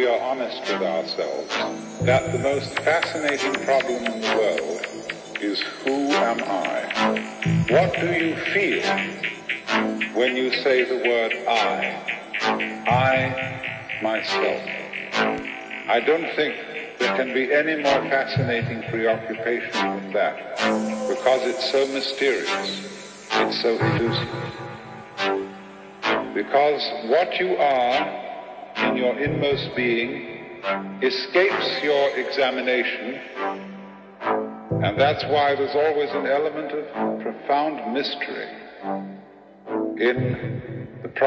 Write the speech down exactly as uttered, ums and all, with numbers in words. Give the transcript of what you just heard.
we are honest with ourselves, that the most fascinating problem in the world is, who am I? What do you feel when you say the word I? I, myself. I don't think there can be any more fascinating preoccupation than that, because it's so mysterious, it's so elusive. Because what you are in your inmost being escapes your examination, and that's why there's always an element of profound mystery in